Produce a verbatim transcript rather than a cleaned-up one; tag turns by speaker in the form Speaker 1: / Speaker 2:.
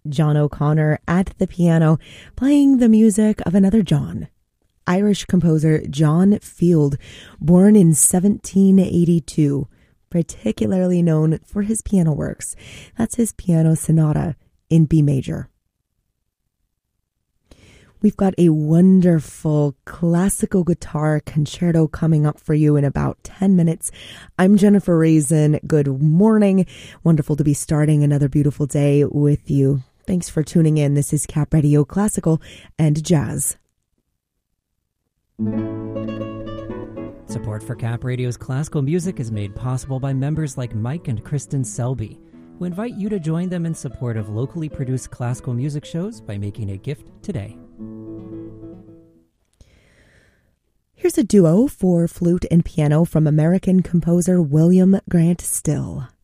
Speaker 1: John O'Connor at the piano, playing the music of another John. Irish composer John Field, born in seventeen eighty-two, particularly known for his piano works. That's his piano sonata in B major. We've got a wonderful classical guitar concerto coming up for you in about ten minutes. I'm Jennifer Raisin. Good morning. Wonderful to be starting another beautiful day with you. Thanks for tuning in. This is Cap Radio Classical and Jazz.
Speaker 2: Support for Cap Radio's classical music is made possible by members like Mike and Kristen Selby, who invite you to join them in support of locally produced classical music shows by making a gift today.
Speaker 1: Here's a duo for flute and piano from American composer William Grant Still.